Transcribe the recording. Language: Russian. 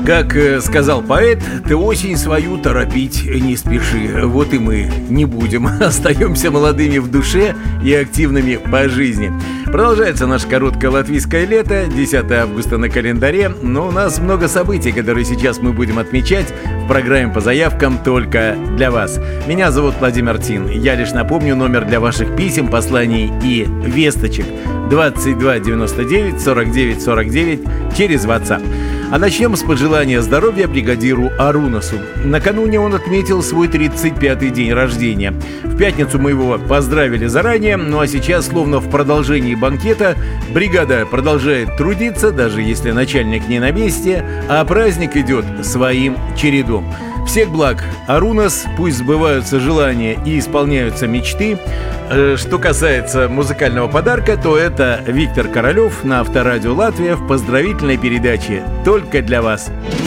Как сказал поэт, ты осень свою торопить не спеши. Вот и мы не будем. Остаемся молодыми в душе и активными по жизни. Продолжается наше короткое латвийское лето, 10 августа на календаре. Но у нас много событий, которые сейчас мы будем отмечать в программе по заявкам только для вас. Меня зовут Владимир Тин. Я лишь напомню номер для ваших писем, посланий и весточек: 22 99 49 49 через WhatsApp. А начнем с пожелания здоровья бригадиру Арунасу. Накануне он отметил свой 35-й день рождения. В пятницу мы его поздравили заранее, ну а сейчас, словно в продолжении банкета, бригада продолжает трудиться, даже если начальник не на месте, а праздник идет своим чередом. Всех благ, Арунас, пусть сбываются желания и исполняются мечты. Что касается музыкального подарка, то это Виктор Королёв на Авторадио Латвия в поздравительной передаче «Только для вас».